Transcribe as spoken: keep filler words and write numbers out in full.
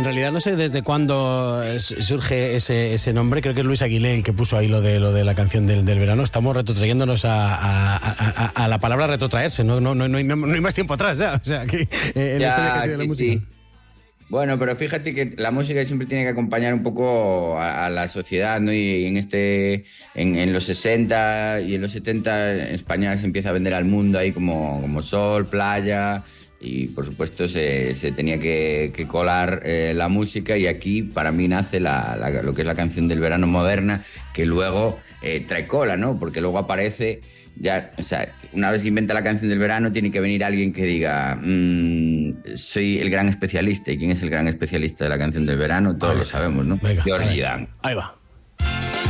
En realidad no sé desde cuándo surge ese, ese nombre. Creo que es Luis Aguilé el que puso ahí lo de lo de la canción del, del verano. Estamos retrotrayéndonos a, a, a, a la palabra retrotraerse. No, no, no, no, hay, no, no hay más tiempo atrás ya. O sea, que, eh, en Ya, la historia que ha sido sí, la música. sí. Bueno, pero fíjate que la música siempre tiene que acompañar un poco a, a la sociedad, ¿no? Y en este, en, en los sesenta y en los setenta España se empieza a vender al mundo ahí como, como sol, playa, y por supuesto se, se tenía que, que colar eh, la música, y aquí para mí nace la, la- lo que es la canción del verano moderna, que luego eh, trae cola, ¿no? Porque luego aparece ya, o sea, una vez se inventa la canción del verano, tiene que venir alguien que diga, mmm, soy el gran especialista. ¿Y quién es el gran especialista de la canción del verano? Todos Ahí lo está. sabemos, ¿no? Venga, Georgie ahí, Dan. ahí va.